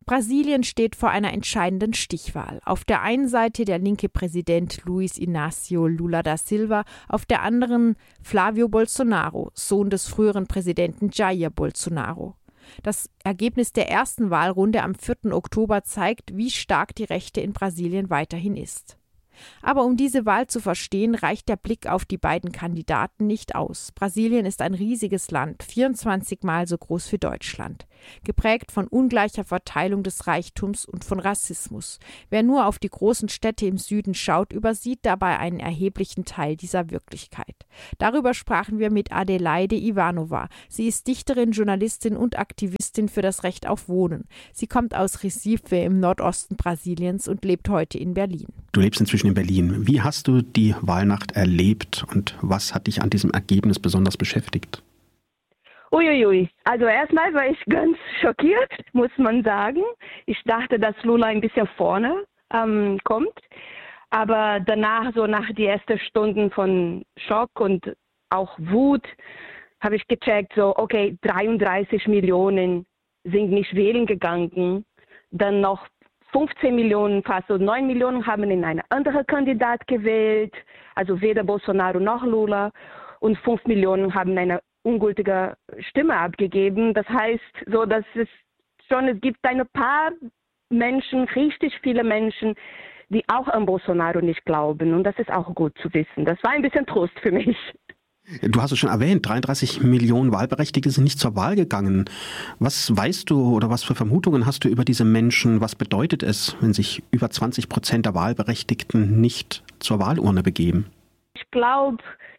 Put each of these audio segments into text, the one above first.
Brasilien steht vor einer entscheidenden Stichwahl. Auf der einen Seite der linke Präsident Luiz Inácio Lula da Silva, auf der anderen Flávio Bolsonaro, Sohn des früheren Präsidenten Jair Bolsonaro. Das Ergebnis der ersten Wahlrunde am 4. Oktober zeigt, wie stark die Rechte in Brasilien weiterhin ist. Aber um diese Wahl zu verstehen, reicht der Blick auf die beiden Kandidaten nicht aus. Brasilien ist ein riesiges Land, 24 Mal so groß wie Deutschland, geprägt von ungleicher Verteilung des Reichtums und von Rassismus. Wer nur auf die großen Städte im Süden schaut, übersieht dabei einen erheblichen Teil dieser Wirklichkeit. Darüber sprachen wir mit Adelaide Ivanova. Sie ist Dichterin, Journalistin und Aktivistin für das Recht auf Wohnen. Sie kommt aus Recife im Nordosten Brasiliens und lebt heute in Berlin. Du lebst inzwischen in Berlin. Wie hast du die Wahlnacht erlebt und was hat dich an diesem Ergebnis besonders beschäftigt? Uiuiui. Also erstmal war ich ganz schockiert, muss man sagen. Ich dachte, dass Lula ein bisschen vorne kommt. Aber danach, so nach die ersten Stunden von Schock und auch Wut, habe ich gecheckt, so okay, 33 Millionen sind nicht wählen gegangen. Dann noch 15 Millionen, fast so 9 Millionen haben in einen anderen Kandidat gewählt, also weder Bolsonaro noch Lula. Und 5 Millionen haben eine ungültige Stimme abgegeben. Das heißt, so, dass es gibt ein paar Menschen, richtig viele Menschen, die auch an Bolsonaro nicht glauben. Und das ist auch gut zu wissen. Das war ein bisschen Trost für mich. Du hast es schon erwähnt, 33 Millionen Wahlberechtigte sind nicht zur Wahl gegangen. Was weißt du oder was für Vermutungen hast du über diese Menschen? Was bedeutet es, wenn sich über 20% der Wahlberechtigten nicht zur Wahlurne begeben? Ich glaube,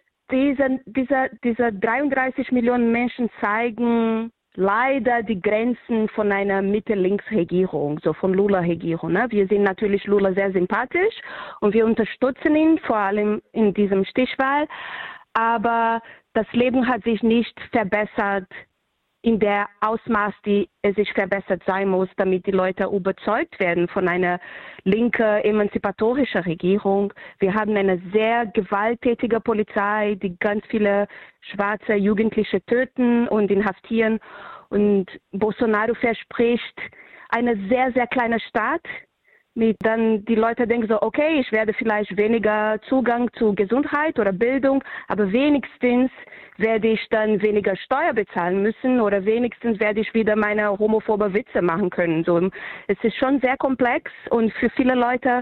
diese 33 Millionen Menschen zeigen leider die Grenzen von einer Mitte-Links-Regierung, so von Lula-Regierung. Ne? Wir sind natürlich Lula sehr sympathisch und wir unterstützen ihn, vor allem in diesem Stichwahl. Aber das Leben hat sich nicht verbessert in der Ausmaß, die es sich verbessert sein muss, damit die Leute überzeugt werden von einer linken, emanzipatorischen Regierung. Wir haben eine sehr gewalttätige Polizei, die ganz viele schwarze Jugendliche töten und inhaftieren. Und Bolsonaro verspricht eine sehr, sehr kleine Stadt, mit dann die Leute denken so, okay, ich werde vielleicht weniger Zugang zu Gesundheit oder Bildung, aber wenigstens werde ich dann weniger Steuer bezahlen müssen oder wenigstens werde ich wieder meine homophobe Witze machen können. So, es ist schon sehr komplex und für viele Leute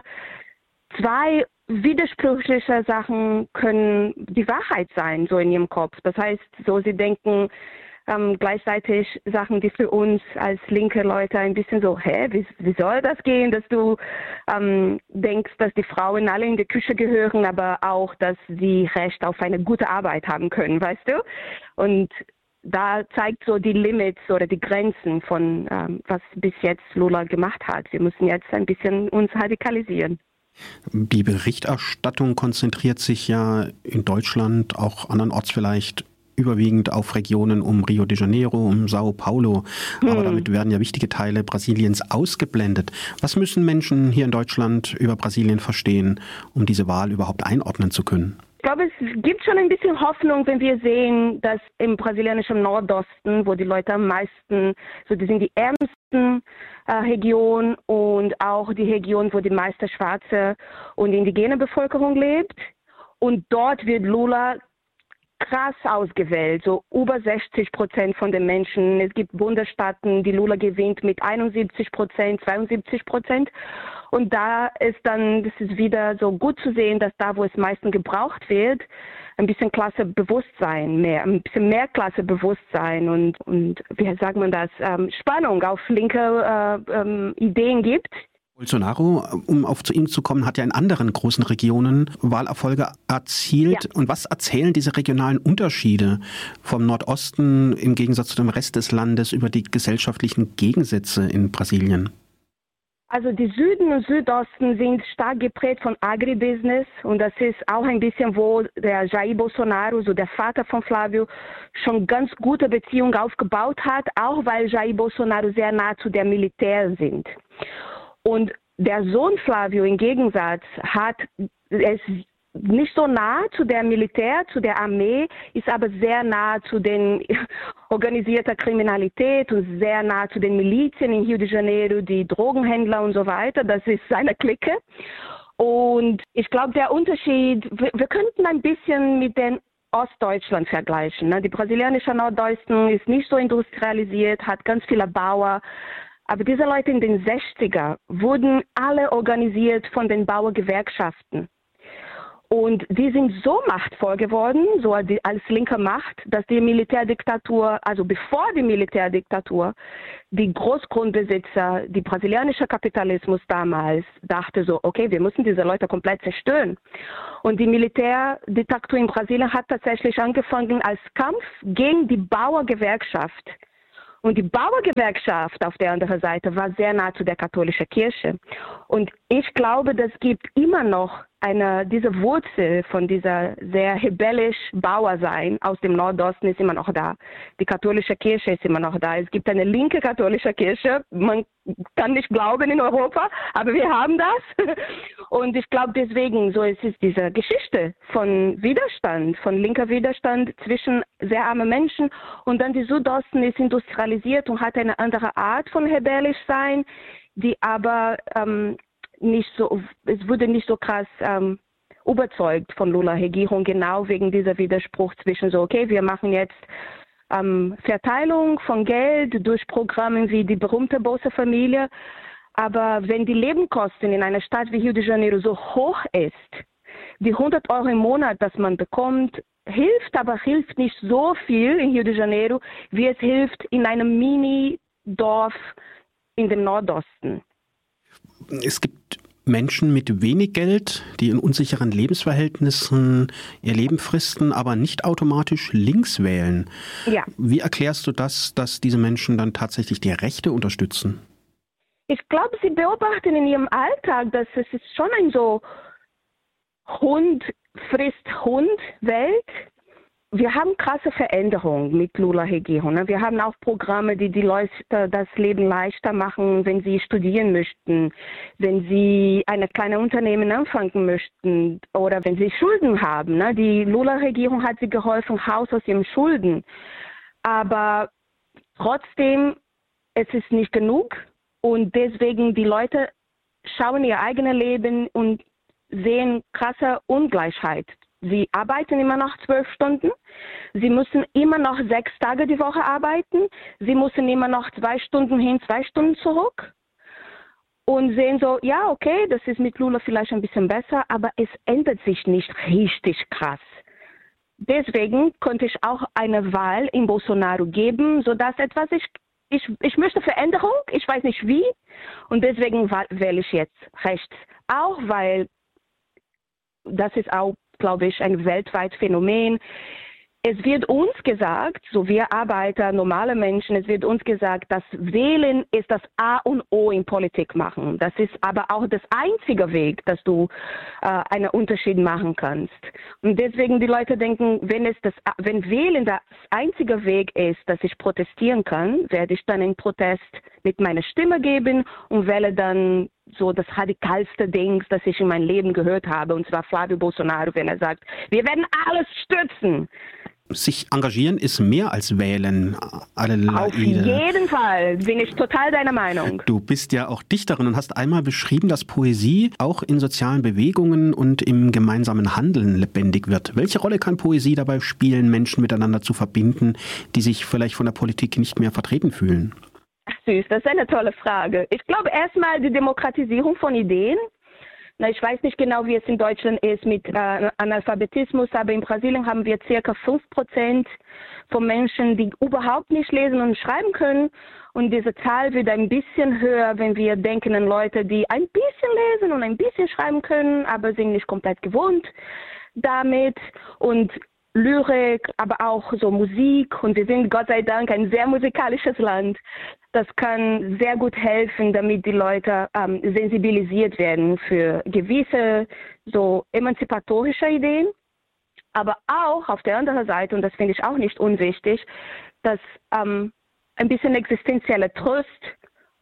zwei widersprüchliche Sachen können die Wahrheit sein, so in ihrem Kopf. Das heißt, so sie denken, gleichzeitig Sachen, die für uns als linke Leute ein bisschen so, wie soll das gehen, dass du denkst, dass die Frauen alle in die Küche gehören, aber auch, dass sie Recht auf eine gute Arbeit haben können, weißt du? Und da zeigt so die Limits oder die Grenzen von, was bis jetzt Lula gemacht hat. Wir müssen jetzt ein bisschen uns radikalisieren. Die Berichterstattung konzentriert sich ja in Deutschland, auch andernorts vielleicht, überwiegend auf Regionen um Rio de Janeiro, um Sao Paulo. Aber damit werden ja wichtige Teile Brasiliens ausgeblendet. Was müssen Menschen hier in Deutschland über Brasilien verstehen, um diese Wahl überhaupt einordnen zu können? Ich glaube, es gibt schon ein bisschen Hoffnung, wenn wir sehen, dass im brasilianischen Nordosten, wo die Leute am meisten, so die sind die ärmsten Region und auch die Region, wo die meiste schwarze und indigene Bevölkerung lebt. Und dort wird Lula krass ausgewählt, so über 60% von den Menschen. Es gibt Bundesstaaten, die Lula gewinnt mit 71%, 72%. Und da ist dann, das ist wieder so gut zu sehen, dass da, wo es meistens gebraucht wird, ein bisschen Klassebewusstsein ein bisschen mehr Klassebewusstsein und wie sagt man das, Spannung auf linke Ideen gibt. Bolsonaro, um zu ihm zu kommen, hat ja in anderen großen Regionen Wahlerfolge erzielt. Ja. Und was erzählen diese regionalen Unterschiede vom Nordosten im Gegensatz zu dem Rest des Landes über die gesellschaftlichen Gegensätze in Brasilien? Also die Süden und Südosten sind stark geprägt von Agribusiness und das ist auch ein bisschen, wo der Jair Bolsonaro, so der Vater von Flávio, schon ganz gute Beziehungen aufgebaut hat, auch weil Jair Bolsonaro sehr nah zu der Militär sind. Und der Sohn Flávio im Gegensatz hat es nicht so nah zu der Militär, zu der Armee, ist aber sehr nah zu den organisierter Kriminalität und sehr nah zu den Milizien in Rio de Janeiro, die Drogenhändler und so weiter. Das ist seine Clique. Und ich glaube, der Unterschied, wir könnten ein bisschen mit den Ostdeutschland vergleichen. Ne? Die brasilianische Nordosten ist nicht so industrialisiert, hat ganz viele Bauern. Aber diese Leute in den 60er wurden alle organisiert von den Bauergewerkschaften. Und die sind so machtvoll geworden, so als linke Macht, dass die Militärdiktatur, also bevor die Militärdiktatur, die Großgrundbesitzer, die brasilianische Kapitalismus damals dachte so, okay, wir müssen diese Leute komplett zerstören. Und die Militärdiktatur in Brasilien hat tatsächlich angefangen als Kampf gegen die Bauergewerkschaft. Und die Bauergewerkschaft auf der anderen Seite war sehr nah zu der katholischen Kirche. Und ich glaube, das gibt immer noch diese Wurzel von dieser sehr rebellisch Bauersein aus dem Nordosten ist immer noch da. Die katholische Kirche ist immer noch da. Es gibt eine linke katholische Kirche. Man kann nicht glauben in Europa, aber wir haben das. Und ich glaube deswegen, so es ist diese Geschichte von Widerstand, von linker Widerstand zwischen sehr armen Menschen und dann die Südosten ist industrialisiert und hat eine andere Art von rebellisch sein, die aber es wurde nicht so krass überzeugt von Lula-Regierung, genau wegen dieser Widerspruch zwischen so, okay, wir machen jetzt Verteilung von Geld durch Programme wie die berühmte Bolsa-Familie, aber wenn die Lebenskosten in einer Stadt wie Rio de Janeiro so hoch ist, die 100 Euro im Monat, das man bekommt, hilft nicht so viel in Rio de Janeiro, wie es hilft in einem Mini-Dorf in dem Nordosten. Es gibt Menschen mit wenig Geld, die in unsicheren Lebensverhältnissen ihr Leben fristen, aber nicht automatisch links wählen. Ja. Wie erklärst du das, dass diese Menschen dann tatsächlich die Rechte unterstützen? Ich glaube, sie beobachten in ihrem Alltag, dass es ist schon ein so Hund frisst Hund-Welt. Wir haben krasse Veränderungen mit Lula-Regierung. Ne? Wir haben auch Programme, die Leute das Leben leichter machen, wenn sie studieren möchten, wenn sie eine kleine Unternehmen anfangen möchten oder wenn sie Schulden haben. Ne? Die Lula-Regierung hat sie geholfen, Haus aus ihren Schulden. Aber trotzdem, es ist nicht genug und deswegen die Leute schauen ihr eigenes Leben und sehen krasse Ungleichheit. Sie arbeiten immer noch 12 Stunden. Sie müssen immer noch 6 Tage die Woche arbeiten. Sie müssen immer noch 2 Stunden hin, 2 Stunden zurück. Und sehen so, ja, okay, das ist mit Lula vielleicht ein bisschen besser, aber es ändert sich nicht richtig krass. Deswegen konnte ich auch eine Wahl in Bolsonaro geben, sodass ich möchte Veränderung, ich weiß nicht wie. Und deswegen wähle ich jetzt rechts. Auch weil das ist auch, glaube ich, ein weltweites Phänomen. Es wird uns gesagt, so wir Arbeiter, normale Menschen, es wird uns gesagt, dass Wählen ist das A und O in Politik machen. Das ist aber auch das einzige Weg, dass du einen Unterschied machen kannst. Und deswegen die Leute denken, wenn Wählen das einzige Weg ist, dass ich protestieren kann, werde ich dann einen Protest mit meiner Stimme geben und wähle dann so das radikalste Ding, das ich in meinem Leben gehört habe, und zwar Flávio Bolsonaro, wenn er sagt, wir werden alles stürzen. Sich engagieren ist mehr als wählen. Auf jeden Fall bin ich total deiner Meinung. Du bist ja auch Dichterin und hast einmal beschrieben, dass Poesie auch in sozialen Bewegungen und im gemeinsamen Handeln lebendig wird. Welche Rolle kann Poesie dabei spielen, Menschen miteinander zu verbinden, die sich vielleicht von der Politik nicht mehr vertreten fühlen? Ach süß, das ist eine tolle Frage. Ich glaube erstmal die Demokratisierung von Ideen. Ich weiß nicht genau, wie es in Deutschland ist mit Analphabetismus, aber in Brasilien haben wir ca. 5% von Menschen, die überhaupt nicht lesen und schreiben können. Und diese Zahl wird ein bisschen höher, wenn wir denken an Leute, die ein bisschen lesen und ein bisschen schreiben können, aber sind nicht komplett gewohnt damit. Und Lyrik, aber auch so Musik. Und wir sind Gott sei Dank ein sehr musikalisches Land. Das kann sehr gut helfen, damit die Leute sensibilisiert werden für gewisse so emanzipatorische Ideen. Aber auch auf der anderen Seite, und das finde ich auch nicht unwichtig, dass ein bisschen existenzielle Trost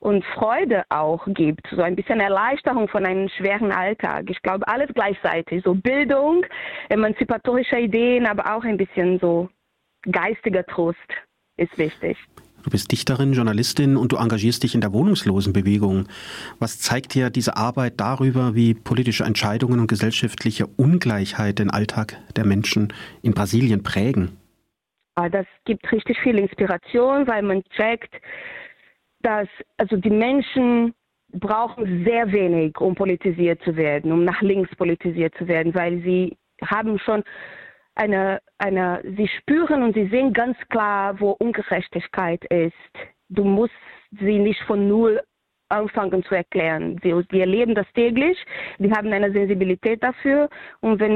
und Freude auch gibt. So ein bisschen Erleichterung von einem schweren Alltag. Ich glaube, alles gleichzeitig. So Bildung, emanzipatorische Ideen, aber auch ein bisschen so geistiger Trost ist wichtig. Du bist Dichterin, Journalistin und du engagierst dich in der Wohnungslosenbewegung. Was zeigt dir diese Arbeit darüber, wie politische Entscheidungen und gesellschaftliche Ungleichheit den Alltag der Menschen in Brasilien prägen? Das gibt richtig viel Inspiration, weil man checkt, dass also die Menschen brauchen sehr wenig, um politisiert zu werden, um nach links politisiert zu werden, weil sie haben schon sie spüren und sie sehen ganz klar, wo Ungerechtigkeit ist. Du musst sie nicht von null anfangen zu erklären. Sie erleben das täglich, die haben eine Sensibilität dafür und wenn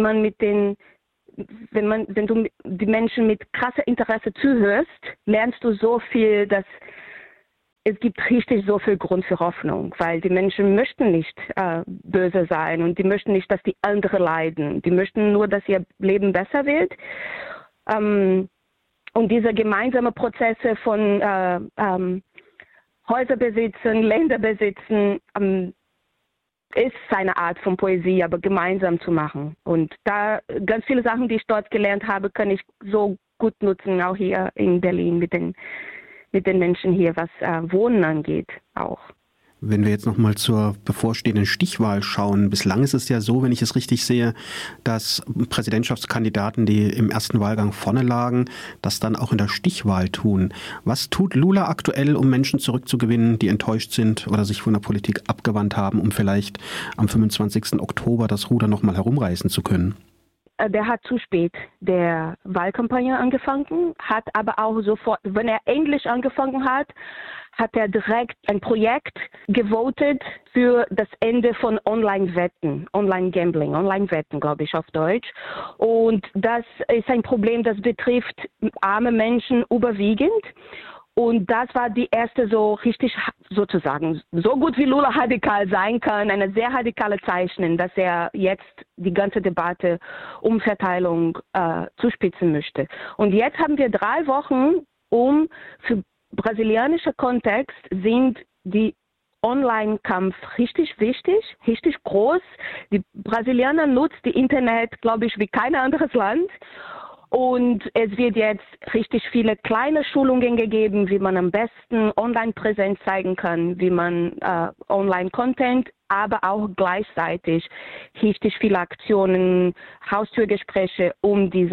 du die Menschen mit krassem Interesse zuhörst, lernst du so viel, dass es gibt richtig so viel Grund für Hoffnung, weil die Menschen möchten nicht böse sein und die möchten nicht, dass die anderen leiden. Die möchten nur, dass ihr Leben besser wird. Und diese gemeinsamen Prozesse von Häuserbesitzen, Länderbesitzen ist eine Art von Poesie, aber gemeinsam zu machen. Und da ganz viele Sachen, die ich dort gelernt habe, kann ich so gut nutzen, auch hier in Berlin mit den Menschen hier, was Wohnen angeht auch. Wenn wir jetzt nochmal zur bevorstehenden Stichwahl schauen, bislang ist es ja so, wenn ich es richtig sehe, dass Präsidentschaftskandidaten, die im ersten Wahlgang vorne lagen, das dann auch in der Stichwahl tun. Was tut Lula aktuell, um Menschen zurückzugewinnen, die enttäuscht sind oder sich von der Politik abgewandt haben, um vielleicht am 25. Oktober das Ruder nochmal herumreißen zu können? Der hat zu spät der Wahlkampagne angefangen, hat aber auch sofort, wenn er endlich angefangen hat, hat er direkt ein Projekt gewotet für das Ende von Online-Wetten, Online-Gambling, Online-Wetten, glaube ich, auf Deutsch. Und das ist ein Problem, das betrifft arme Menschen überwiegend. Und das war die erste so richtig, sozusagen, so gut wie Lula radikal sein kann, eine sehr radikale Zeichen, dass er jetzt die ganze Debatte um Verteilung zuspitzen möchte. Und jetzt haben wir 3 Wochen, für brasilianischer Kontext sind die Online-Kampf richtig wichtig, richtig groß. Die Brasilianer nutzen die Internet, glaube ich, wie kein anderes Land. Und es wird jetzt richtig viele kleine Schulungen gegeben, wie man am besten Online-Präsenz zeigen kann, wie man Online-Content, aber auch gleichzeitig richtig viele Aktionen, Haustürgespräche um die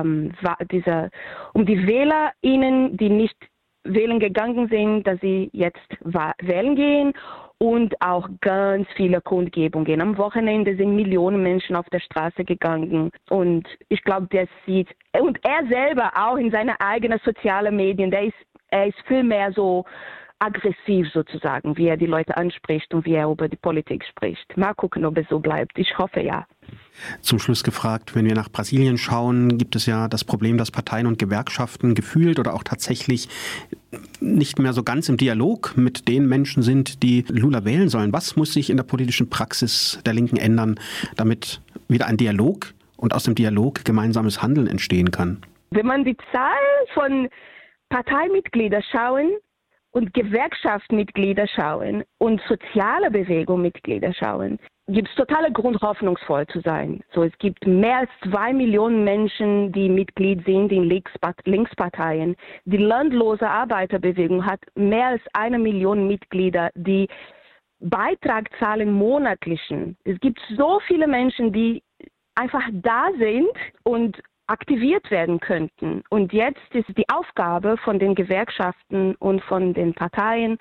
WählerInnen, die nicht wählen gegangen sind, dass sie jetzt wählen gehen. Und auch ganz viele Kundgebungen. Am Wochenende sind Millionen Menschen auf der Straße gegangen. Und ich glaube, und er selber auch in seine eigenen sozialen Medien, er ist viel mehr so aggressiv sozusagen, wie er die Leute anspricht und wie er über die Politik spricht. Mal gucken, ob es so bleibt. Ich hoffe, ja. Zum Schluss gefragt, wenn wir nach Brasilien schauen, gibt es ja das Problem, dass Parteien und Gewerkschaften gefühlt oder auch tatsächlich nicht mehr so ganz im Dialog mit den Menschen sind, die Lula wählen sollen. Was muss sich in der politischen Praxis der Linken ändern, damit wieder ein Dialog und aus dem Dialog gemeinsames Handeln entstehen kann? Wenn man die Zahl von Parteimitgliedern schauen und Gewerkschaftsmitglieder schauen und soziale Bewegungsmitglieder schauen, gibt es totale Grund, hoffnungsvoll zu sein. So, es gibt mehr als 2 Millionen Menschen, die Mitglied sind in Linksparteien. Die landlose Arbeiterbewegung hat mehr als 1 Million Mitglieder, die Beitrag zahlen monatlichen. Es gibt so viele Menschen, die einfach da sind und aktiviert werden könnten. Und jetzt ist die Aufgabe von den Gewerkschaften und von den Parteien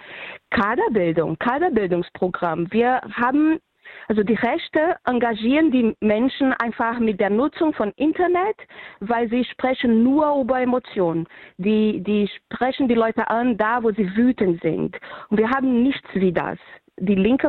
Kaderbildungsprogramm. Also die Rechte engagieren die Menschen einfach mit der Nutzung von Internet, weil sie sprechen nur über Emotionen. Die sprechen die Leute an, da wo sie wütend sind. Und wir haben nichts wie das. Die linke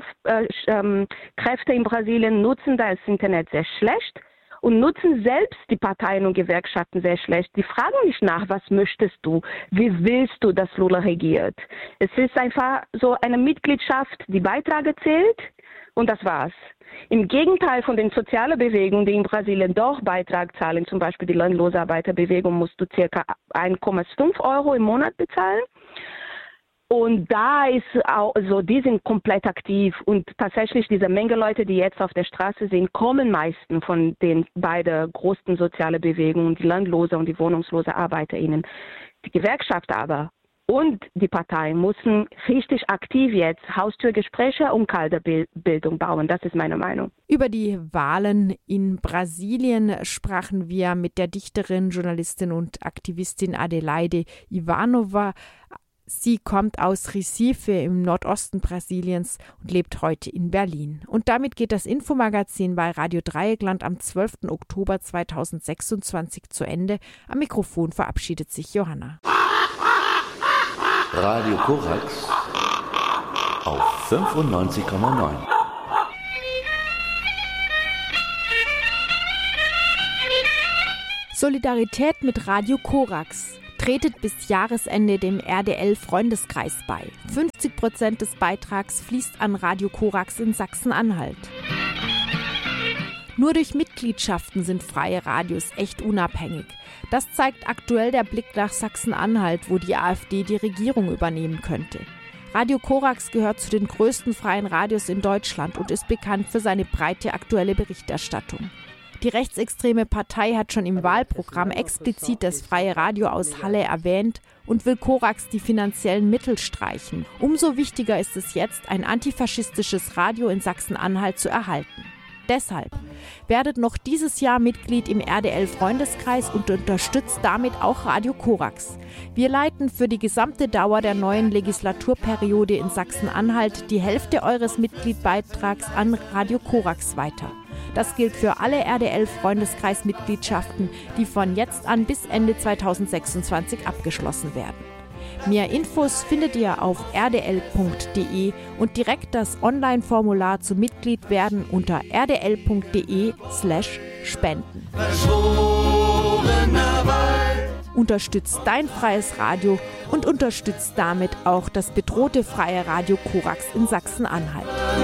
Kräfte in Brasilien nutzen das Internet sehr schlecht und nutzen selbst die Parteien und Gewerkschaften sehr schlecht. Die fragen nicht nach, was möchtest du, wie willst du, dass Lula regiert. Es ist einfach so eine Mitgliedschaft, die Beiträge zählt und das war's. Im Gegenteil von den sozialen Bewegungen, die in Brasilien doch Beitrag zahlen, zum Beispiel die landlose Arbeiterbewegung, musst du ca. 1,5 € im Monat bezahlen. Und da ist auch, also die sind komplett aktiv und tatsächlich diese Menge Leute, die jetzt auf der Straße sind, kommen meistens von den beiden großen sozialen Bewegungen, die Landlose und die wohnungslose ArbeiterInnen. Die Gewerkschaft aber und die Parteien müssen richtig aktiv jetzt Haustürgespräche und Kaderbildung bauen. Das ist meine Meinung. Über die Wahlen in Brasilien sprachen wir mit der Dichterin, Journalistin und Aktivistin Adelaide Ivanova. Sie kommt aus Recife im Nordosten Brasiliens und lebt heute in Berlin. Und damit geht das Infomagazin bei Radio Dreieckland am 12. Oktober 2026 zu Ende. Am Mikrofon verabschiedet sich Johanna. Radio Korax auf 95,9. Solidarität mit Radio Korax. Tretet bis Jahresende dem RDL-Freundeskreis bei. 50% des Beitrags fließt an Radio Korax in Sachsen-Anhalt. Nur durch Mitgliedschaften sind freie Radios echt unabhängig. Das zeigt aktuell der Blick nach Sachsen-Anhalt, wo die AfD die Regierung übernehmen könnte. Radio Korax gehört zu den größten freien Radios in Deutschland und ist bekannt für seine breite aktuelle Berichterstattung. Die rechtsextreme Partei hat schon im Wahlprogramm explizit das freie Radio aus Halle erwähnt und will Korax die finanziellen Mittel streichen. Umso wichtiger ist es jetzt, ein antifaschistisches Radio in Sachsen-Anhalt zu erhalten. Deshalb werdet noch dieses Jahr Mitglied im RDL-Freundeskreis und unterstützt damit auch Radio Korax. Wir leiten für die gesamte Dauer der neuen Legislaturperiode in Sachsen-Anhalt die Hälfte eures Mitgliedbeitrags an Radio Korax weiter. Das gilt für alle RDL-Freundeskreis-Mitgliedschaften, die von jetzt an bis Ende 2026 abgeschlossen werden. Mehr Infos findet ihr auf rdl.de und direkt das Online-Formular zum Mitglied werden unter rdl.de/spenden. Unterstützt dein freies Radio und unterstützt damit auch das bedrohte freie Radio Korax in Sachsen-Anhalt.